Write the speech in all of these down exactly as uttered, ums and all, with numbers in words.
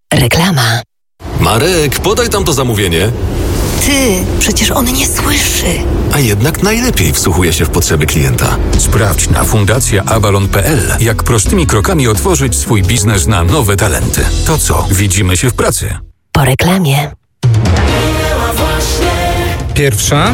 Reklama. Marek, podaj tam to zamówienie. Ty, przecież on nie słyszy. A jednak najlepiej wsłuchuje się w potrzeby klienta. Sprawdź na fundacja avalon kropka p l, jak prostymi krokami otworzyć swój biznes na nowe talenty. To co, widzimy się w pracy. Po reklamie. Pierwsza.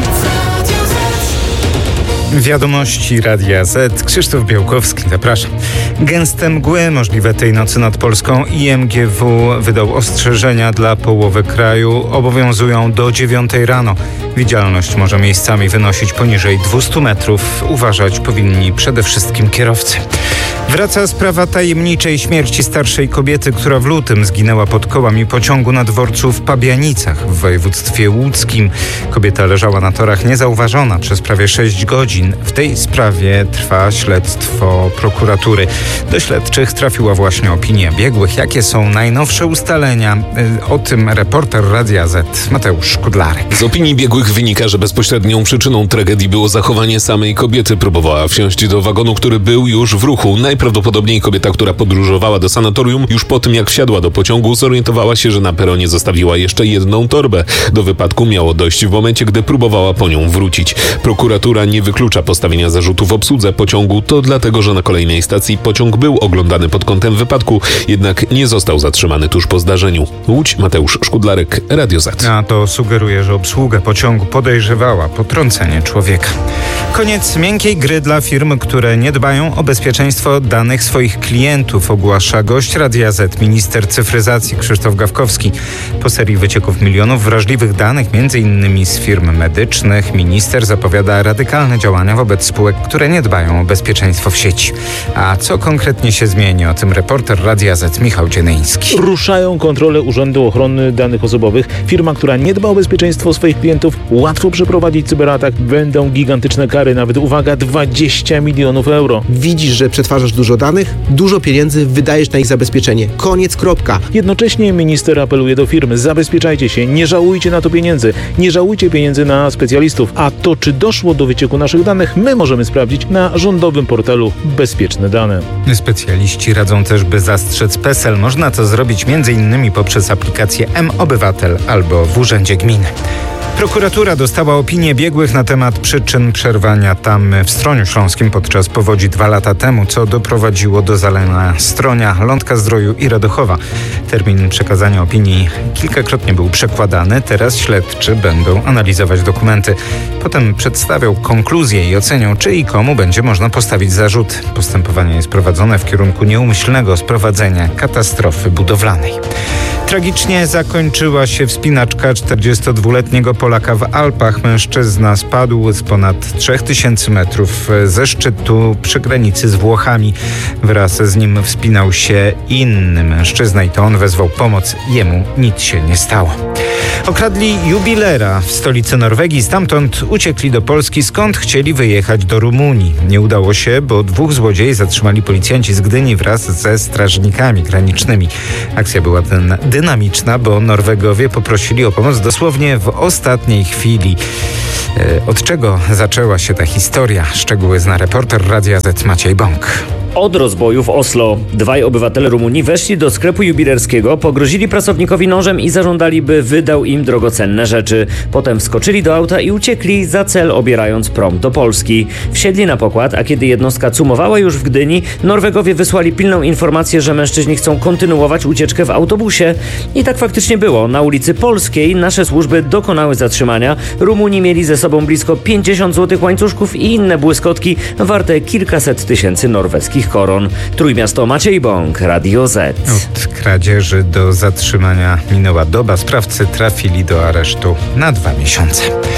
Wiadomości Radia Z. Krzysztof Białkowski, zapraszam. Gęste mgły możliwe tej nocy nad Polską. I M G W wydał ostrzeżenia dla połowy kraju. Obowiązują do dziewiątej rano. Widzialność może miejscami wynosić poniżej dwieście metrów. Uważać powinni przede wszystkim kierowcy. Wraca sprawa tajemniczej śmierci starszej kobiety, która w lutym zginęła pod kołami pociągu na dworcu w Pabianicach w województwie łódzkim. Kobieta leżała na torach niezauważona przez prawie sześć godzin. W tej sprawie trwa śledztwo prokuratury. Do śledczych trafiła właśnie opinia biegłych. Jakie są najnowsze ustalenia? O tym reporter Radia Z Mateusz Szkudlarek. Z opinii biegłych wynika, że bezpośrednią przyczyną tragedii było zachowanie samej kobiety. Próbowała wsiąść do wagonu, który był już w ruchu. Najprawdopodobniej kobieta, która podróżowała do sanatorium, już po tym jak wsiadła do pociągu, zorientowała się, że na peronie zostawiła jeszcze jedną torbę. Do wypadku miało dojść w momencie, gdy próbowała po nią wrócić. Prokuratura nie wyklucza postawienia zarzutów obsłudze pociągu. To dlatego, że na kolejnej stacji pociąg był oglądany pod kątem wypadku, jednak nie został zatrzymany tuż po zdarzeniu. Łódź, Mateusz Szkudlarek, Radio Z. A to sugeruje, że obsługa pociągu podejrzewała potrącenie człowieka. Koniec miękkiej gry dla firm, które nie dbają o bezpieczeństwo danych swoich klientów, ogłasza gość Radia Z, minister cyfryzacji Krzysztof Gawkowski. Po serii wycieków milionów wrażliwych danych, między innymi z firm medycznych, minister zapowiada radykalne działania wobec spółek, które nie dbają o bezpieczeństwo w sieci. A co konkretnie się zmieni? O tym reporter Radia Z Michał Dzienyński. Ruszają kontrole Urzędu Ochrony Danych Osobowych. Firma, która nie dba o bezpieczeństwo swoich klientów, łatwo przeprowadzić cyberatak. Będą gigantyczne kary, nawet uwaga, dwadzieścia milionów euro. Widzisz, że przetwarzasz dużo danych, dużo pieniędzy wydajesz na ich zabezpieczenie. Koniec, kropka. Jednocześnie minister apeluje do firm: zabezpieczajcie się, nie żałujcie na to pieniędzy, nie żałujcie pieniędzy na specjalistów. A to, czy doszło do wycieku naszych danych, my możemy sprawdzić na rządowym portalu Bezpieczne Dane. Specjaliści radzą też, by zastrzec PESEL. Można to zrobić między innymi poprzez aplikację M-Obywatel albo w Urzędzie Gminy. Prokuratura dostała opinię biegłych na temat przyczyn przerwania tamy w Stroniu Śląskim podczas powodzi dwa lata temu, co doprowadziło do zalania Stronia, Lądka-Zdroju i Radochowa. Termin przekazania opinii kilkakrotnie był przekładany. Teraz śledczy będą analizować dokumenty. Potem przedstawią konkluzje i ocenią, czy i komu będzie można postawić zarzut. Postępowanie jest prowadzone w kierunku nieumyślnego sprowadzenia katastrofy budowlanej. Tragicznie zakończyła się wspinaczka czterdziestodwuletniego Polaka w Alpach. Mężczyzna spadł z ponad trzech tysięcy metrów ze szczytu przy granicy z Włochami. Wraz z nim wspinał się inny mężczyzna i to on wezwał pomoc. Jemu nic się nie stało. Okradli jubilera w stolicy Norwegii. Stamtąd uciekli do Polski, skąd chcieli wyjechać do Rumunii. Nie udało się, bo dwóch złodziei zatrzymali policjanci z Gdyni wraz ze strażnikami granicznymi. Akcja była ten dynamiczna, bo Norwegowie poprosili o pomoc dosłownie w ostatniej chwili. Od czego zaczęła się ta historia? Szczegóły zna reporter Radia Z Maciej Bąk. Od rozboju w Oslo. Dwaj obywatele Rumunii weszli do sklepu jubilerskiego, pogrozili pracownikowi nożem i zażądali, by wydał im drogocenne rzeczy. Potem wskoczyli do auta i uciekli, za cel obierając prom do Polski. Wsiedli na pokład, a kiedy jednostka cumowała już w Gdyni, Norwegowie wysłali pilną informację, że mężczyźni chcą kontynuować ucieczkę w autobusie. I tak faktycznie było. Na ulicy Polskiej nasze służby dokonały zatrzymania. Rumuni mieli ze sobą blisko pięćdziesiąt złotych łańcuszków i inne błyskotki warte kilkaset tysięcy norweskich koron. Trójmiasto, Maciej Bąk, Radio Z. Od kradzieży do zatrzymania minęła doba. Sprawcy trafili do aresztu na dwa miesiące.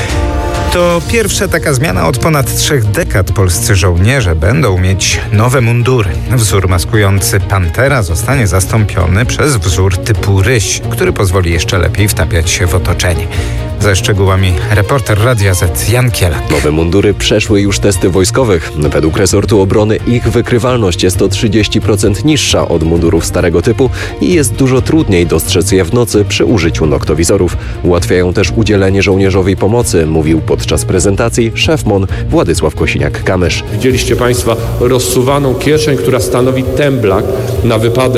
To pierwsza taka zmiana od ponad trzech dekad. Polscy żołnierze będą mieć nowe mundury. Wzór maskujący pantera zostanie zastąpiony przez wzór typu ryś, który pozwoli jeszcze lepiej wtapiać się w otoczenie. Ze szczegółami reporter Radia Z Jan Kielak. Nowe mundury przeszły już testy wojskowych. Według resortu obrony ich wykrywalność jest o trzydzieści procent niższa od mundurów starego typu i jest dużo trudniej dostrzec je w nocy przy użyciu noktowizorów. Ułatwiają też udzielenie żołnierzowi pomocy, mówił podczas prezentacji szef M O N Władysław Kosiniak-Kamysz. Widzieliście Państwo rozsuwaną kieszeń, która stanowi temblak na wypadek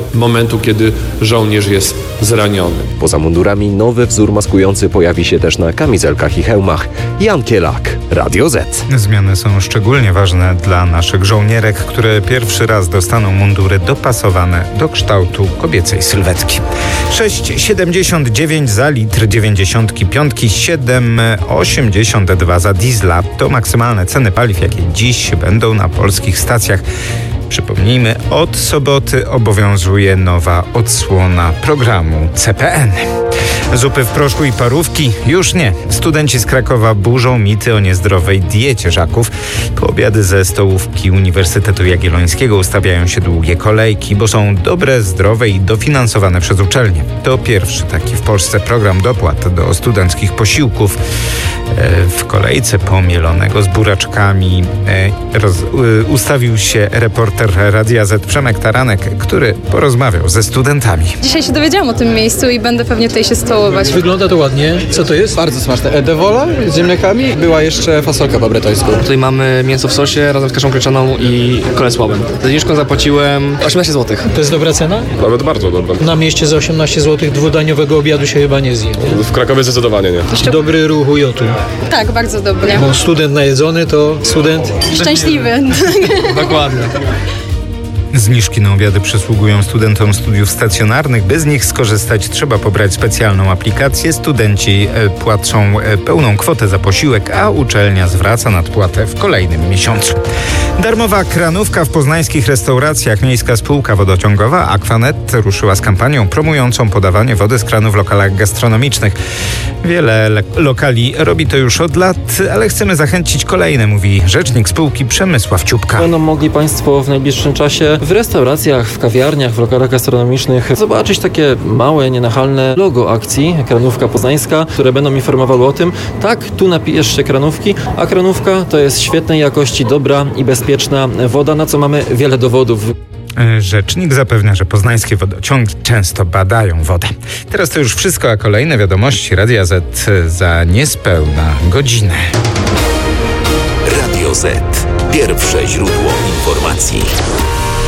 momentu, kiedy żołnierz jest zraniony. Poza mundurami nowy wzór maskujący pojawi się też na kamizelkach i hełmach. Jan Kielak, Radio Z. Zmiany są szczególnie ważne dla naszych żołnierek, które pierwszy raz dostaną mundury dopasowane do kształtu kobiecej sylwetki. sześć przecinek siedemdziesiąt dziewięć za litr dziewięćdziesiąt pięć, siedem przecinek osiemdziesiąt dwa za diesla. To maksymalne ceny paliw, jakie dziś będą na polskich stacjach. Przypomnijmy, od soboty obowiązuje nowa odsłona programu C P N. Zupy w proszku i parówki? Już nie. Studenci z Krakowa burzą mity o niezdrowej diecie żaków. Po obiady ze stołówki Uniwersytetu Jagiellońskiego ustawiają się długie kolejki, bo są dobre, zdrowe i dofinansowane przez uczelnie. To pierwszy taki w Polsce program dopłat do studenckich posiłków. W kolejce pomielonego z buraczkami roz, ustawił się reporter Radia Z Przemek Taranek, który porozmawiał ze studentami. Dzisiaj się dowiedziałam o tym miejscu i będę pewnie tutaj się stołować. Wygląda to ładnie. Co to jest? Bardzo smaczne. Edewola z ziemniakami. Była jeszcze fasolka po bretońsku. Tutaj mamy mięso w sosie razem z kaszą gryczaną i kole słabym. Za zniżką zapłaciłem osiemnaście złotych. To jest dobra cena? Nawet bardzo dobra. Na mieście za osiemnaście złotych dwudaniowego obiadu się chyba nie zje. Nie? W Krakowie zdecydowanie nie. Jeszcze... Dobry ruch U J-u. Tak, bardzo dobry. Bo student najedzony to student... Szczęśliwy. Dokładnie. Zniżki na obiady przysługują studentom studiów stacjonarnych. By z nich skorzystać, trzeba pobrać specjalną aplikację. Studenci płacą pełną kwotę za posiłek, a uczelnia zwraca nadpłatę w kolejnym miesiącu. Darmowa kranówka w poznańskich restauracjach. Miejska spółka wodociągowa Aquanet ruszyła z kampanią promującą podawanie wody z kranu w lokalach gastronomicznych. Wiele le- lokali robi to już od lat, ale chcemy zachęcić kolejne, mówi rzecznik spółki Przemysław Ciupka. Będą mogli Państwo w najbliższym czasie w restauracjach, w kawiarniach, w lokalach gastronomicznych zobaczyć takie małe, nienachalne logo akcji Kranówka Poznańska, które będą informowały o tym, tak, tu napijesz się kranówki, a kranówka to jest świetnej jakości, dobra i bezpieczna woda, na co mamy wiele dowodów. Rzecznik zapewnia, że poznańskie wodociągi często badają wodę. Teraz to już wszystko, a kolejne wiadomości Radia Z za niespełna godzinę. Radio Z. Pierwsze źródło informacji.